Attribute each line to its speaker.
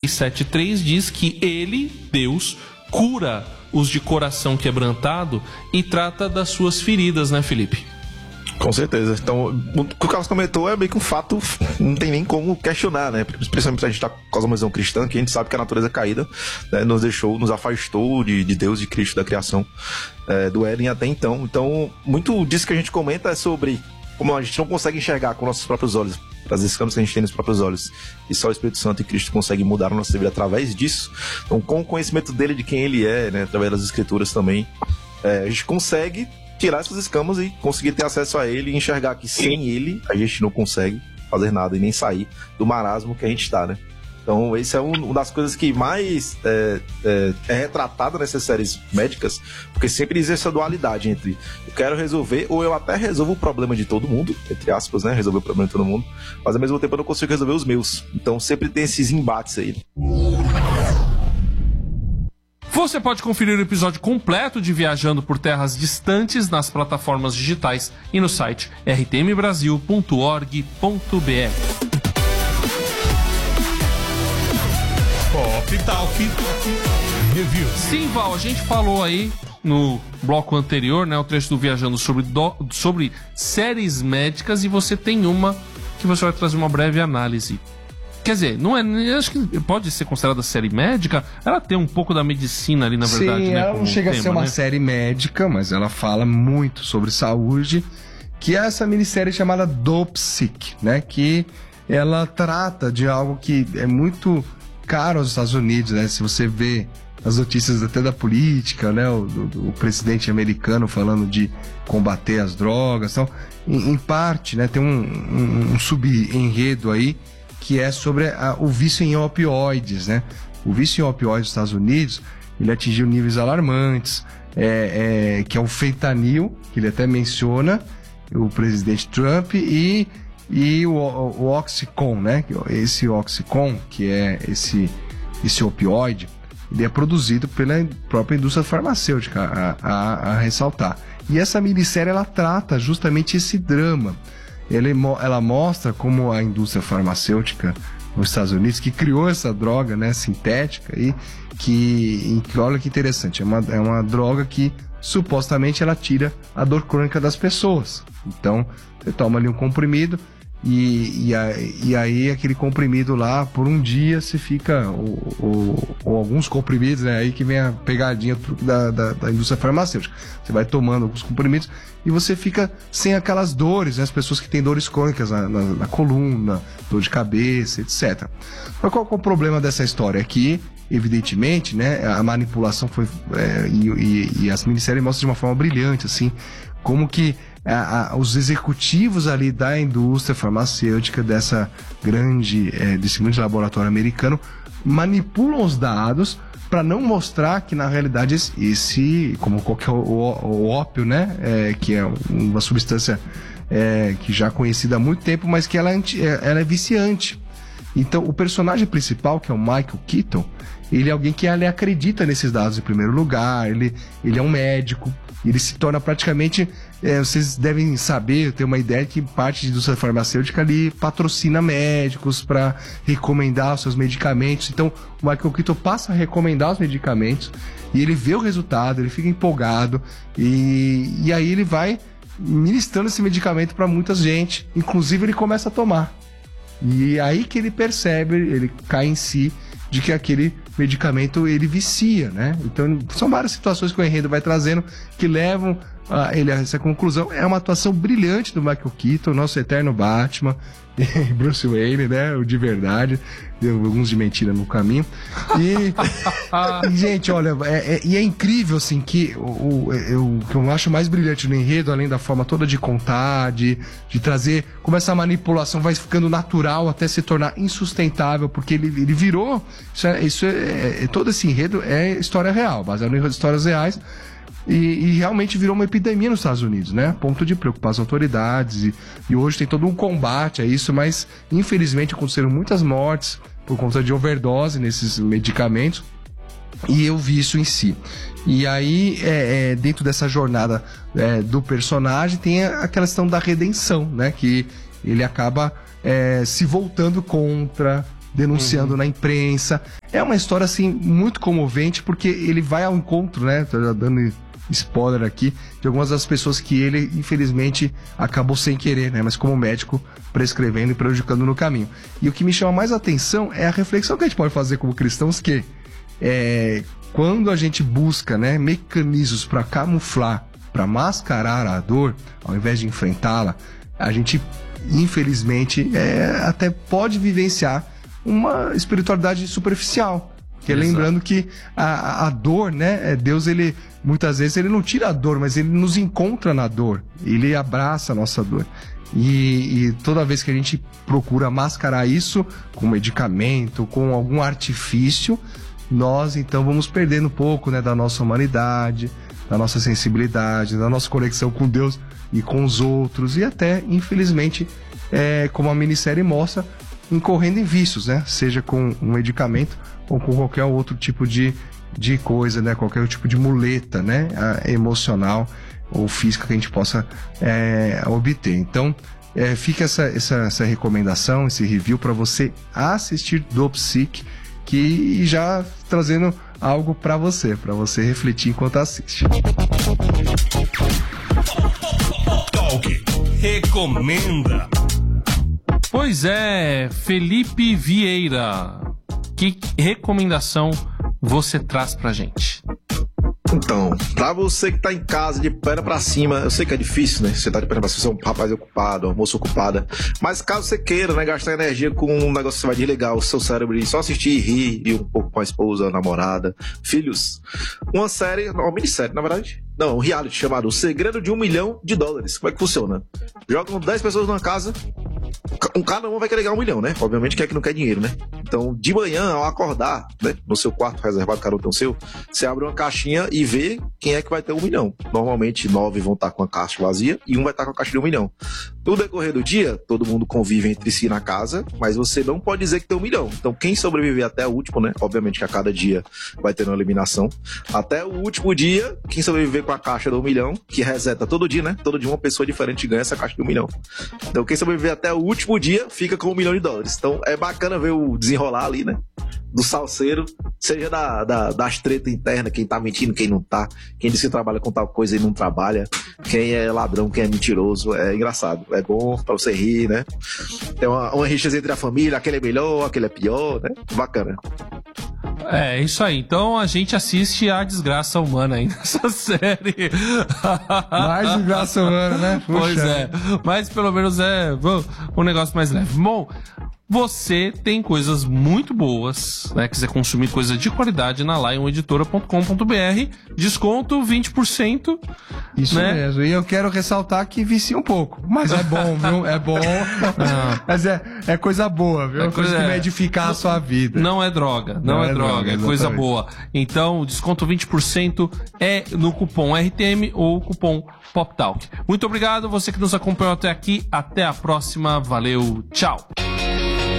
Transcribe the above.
Speaker 1: 7:3 diz que ele, Deus, cura os de coração quebrantado e trata das suas feridas, né, Felipe?
Speaker 2: Com certeza. Então, o que o Carlos comentou é meio que um fato, não tem nem como questionar, né? Principalmente a gente tá com a visão cristã, que a gente sabe que a natureza caída, né, nos afastou de Deus, de Cristo, da criação, do Éden até então. Então, muito disso que a gente comenta é sobre como a gente não consegue enxergar com nossos próprios olhos, as escamas que a gente tem nos próprios olhos, e só o Espírito Santo e Cristo conseguem mudar a nossa vida através disso. Então, com o conhecimento dele, de quem ele é, né, através das Escrituras também, a gente consegue tirar essas escamas e conseguir ter acesso a ele e enxergar que sem ele a gente não consegue fazer nada e nem sair do marasmo que a gente está, né? Então, esse é uma das coisas que mais é retratada nessas séries médicas, porque sempre existe essa dualidade entre eu quero resolver, ou eu até resolvo o problema de todo mundo, entre aspas, né? Resolver o problema de todo mundo, mas ao mesmo tempo eu não consigo resolver os meus. Então, sempre tem esses embates aí.
Speaker 1: Você pode conferir o episódio completo de Viajando por Terras Distantes nas plataformas digitais e no site rtmbrasil.org.br.
Speaker 3: Pop Talk Review.
Speaker 1: Sim, Val, a gente falou aí no bloco anterior, né, o trecho do Viajando sobre séries médicas, e você tem uma que você vai trazer uma breve análise. Quer dizer, não é, acho que pode ser considerada série médica. Ela tem um pouco da medicina ali, na verdade.
Speaker 4: Sim,
Speaker 1: né,
Speaker 4: ela não chega a ser uma série médica, mas ela fala muito sobre saúde, que é essa minissérie chamada Dopesick, né? Que ela trata de algo que é muito caro aos Estados Unidos, né? Se você vê as notícias até da política, né? O presidente americano falando de combater as drogas, então, em parte, né? Tem um subenredo aí que é sobre o vício em opioides, né? O vício em opioides nos Estados Unidos, ele atingiu níveis alarmantes, que é o fentanil, que ele até menciona, o presidente Trump, e o Oxycontin, né? Esse Oxycontin, que é esse opioide, ele é produzido pela própria indústria farmacêutica, a ressaltar. E essa minissérie, ela trata justamente esse drama. Ela mostra como a indústria farmacêutica nos Estados Unidos, que criou essa droga, né, sintética, e que olha que interessante, é uma droga que supostamente ela tira a dor crônica das pessoas. Então, você toma ali um comprimido e aí aquele comprimido lá, por um dia você fica, ou alguns comprimidos, né, aí que vem a pegadinha da indústria farmacêutica. Você vai tomando alguns comprimidos e você fica sem aquelas dores, né, as pessoas que têm dores crônicas na coluna, dor de cabeça, etc. Mas qual é o problema dessa história? É que, evidentemente, né, a manipulação foi, e as minisséries mostram de uma forma brilhante, assim, como que os executivos ali da indústria farmacêutica desse grande laboratório americano manipulam os dados para não mostrar que, na realidade, como qualquer o ópio, né, que é uma substância que já é conhecida há muito tempo, mas que ela é viciante. Então, o personagem principal, que é o Michael Keaton, ele é alguém que acredita nesses dados em primeiro lugar, ele é um médico, ele se torna praticamente, vocês devem saber, ter uma ideia que parte da indústria farmacêutica ali patrocina médicos para recomendar os seus medicamentos. Então, o Michael Keaton passa a recomendar os medicamentos e ele vê o resultado, ele fica empolgado e aí ele vai ministrando esse medicamento para muita gente, inclusive ele começa a tomar. E aí que ele percebe, ele cai em si de que aquele medicamento ele vicia, né? Então são várias situações que o enredo vai trazendo que levam ele a essa conclusão. É uma atuação brilhante do Michael Keaton, nosso eterno Batman, Bruce Wayne, né? O de verdade, deu alguns de mentira no caminho. E gente, olha, é incrível, assim, que o que eu acho mais brilhante no enredo, além da forma toda de contar, de trazer, como essa manipulação vai ficando natural até se tornar insustentável, porque ele virou, todo esse enredo é história real, baseado em histórias reais. E realmente virou uma epidemia nos Estados Unidos, né? A ponto de preocupar as autoridades. E hoje tem todo um combate a isso, mas infelizmente aconteceram muitas mortes por conta de overdose nesses medicamentos. E eu vi isso em si. E aí, dentro dessa jornada do personagem, tem aquela questão da redenção, né? Que ele acaba se voltando contra denunciando na imprensa. É uma história, assim, muito comovente, porque ele vai ao encontro, né? Tô já dando spoiler aqui, de algumas das pessoas que ele, infelizmente, acabou sem querer, né? Mas como médico, prescrevendo e prejudicando no caminho. E o que me chama mais atenção é a reflexão que a gente pode fazer como cristãos, que quando a gente busca, né, mecanismos para camuflar, para mascarar a dor, ao invés de enfrentá-la, a gente, infelizmente, até pode vivenciar uma espiritualidade superficial. Porque lembrando que a dor, né? Deus, ele muitas vezes ele não tira a dor, mas ele nos encontra na dor. Ele abraça a nossa dor. E toda vez que a gente procura mascarar isso com medicamento, com algum artifício, nós então vamos perdendo um pouco, né, da nossa humanidade, da nossa sensibilidade, da nossa conexão com Deus e com os outros. E até, infelizmente, como a minissérie mostra, incorrendo em vícios, né? Seja com um medicamento ou com qualquer outro tipo de coisa, né? Qualquer tipo de muleta, né? Emocional ou física que a gente possa obter. Então, fica essa recomendação, esse review para você assistir Dopsic, que já trazendo algo para você refletir enquanto assiste.
Speaker 3: Talk recomenda.
Speaker 1: Pois é, Felipe Vieira, que recomendação você traz pra gente?
Speaker 2: Então, pra você que tá em casa de perna pra cima, eu sei que é difícil, né? Você tá de perna pra cima, você é um rapaz ocupado, uma moça ocupada. Mas caso você queira, né, gastar energia com um negócio que você vai desligar o seu cérebro e só assistir e rir, e um pouco com a esposa, a namorada, filhos. Uma série, uma minissérie, na verdade. Não, um reality chamado O Segredo de $1 Milhão. Como é que funciona? Jogam 10 pessoas numa casa, cada um vai querer ganhar $1 milhão, né? Obviamente quem é que não quer dinheiro, né? Então, de manhã, ao acordar, né, no seu quarto reservado, cada um tem o seu, você abre uma caixinha e vê quem é que vai ter $1 milhão. Normalmente, 9 vão estar com a caixa vazia e um vai estar com a caixa de $1 milhão. No decorrer do dia, todo mundo convive entre si na casa, mas você não pode dizer que tem $1 milhão. Então, quem sobreviver até o último, né? Obviamente que a cada dia vai ter uma eliminação. Até o último dia, quem sobreviver com a caixa do $1 milhão, que reseta todo dia, né? Todo dia uma pessoa diferente ganha essa caixa de $1 milhão. Então, quem sobreviver até o último dia, fica com $1 milhão. Então, é bacana ver o desenrolar ali, né? Do salseiro, seja das tretas internas, quem tá mentindo, quem não tá, quem diz que trabalha com tal coisa e não trabalha, quem é ladrão, quem é mentiroso. É engraçado, é bom pra você rir, né? Tem uma rixa entre a família, aquele é melhor, aquele é pior, né? Bacana.
Speaker 1: É isso aí, então a gente assiste a desgraça humana aí nessa série.
Speaker 4: Mais desgraça humana, né? Puxa.
Speaker 1: Pois é, mas pelo menos é um negócio mais leve. Bom, você tem coisas muito boas, né? Quiser consumir coisas de qualidade na lioneditora.com.br, desconto 20%.
Speaker 4: Isso, né? Mesmo, e eu quero ressaltar que vicia um pouco, mas é bom, viu? É bom, mas é coisa boa, viu? Coisa que vai edificar a sua vida.
Speaker 1: Não é droga, não é droga, é coisa boa. Então, desconto 20% é no cupom RTM ou cupom PopTalk. Muito obrigado, você que nos acompanhou até aqui, até a próxima, valeu, tchau!